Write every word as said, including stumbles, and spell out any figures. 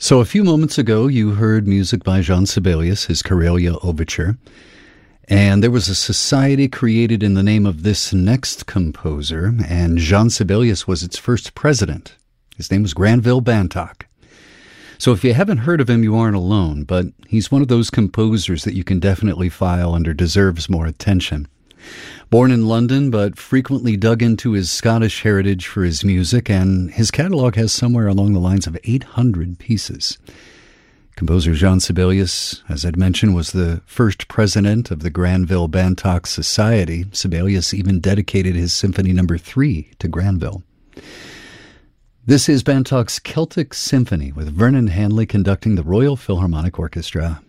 So a few moments ago, you heard music by Jean Sibelius, his Karelia Overture. And there was a society created in the name of this next composer, and Jean Sibelius was its first president. His name was Granville Bantock. So if you haven't heard of him, you aren't alone, but he's one of those composers that you can definitely file under deserves more attention. Born in London, but frequently dug into his Scottish heritage for his music, and his catalog has somewhere along the lines of eight hundred pieces. Composer Jean Sibelius, as I'd mentioned, was the first president of the Granville Bantock Society. Sibelius even dedicated his Symphony Number Three to Granville. This is Bantock's Celtic Symphony, with Vernon Hanley conducting the Royal Philharmonic Orchestra.